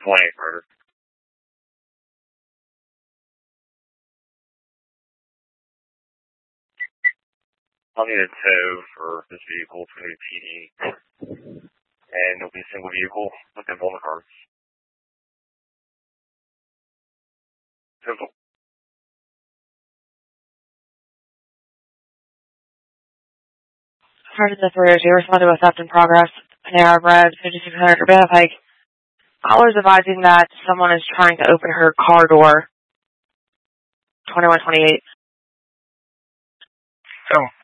20 murder. I'll need a tow for this vehicle to the PD. And it'll be a single vehicle with involvement cards. Simple. Heart of the 302, responded with theft in progress. Panera Bread, 5600 Urbana Pike. Callers advising that someone is trying to open her car door. 2128. So,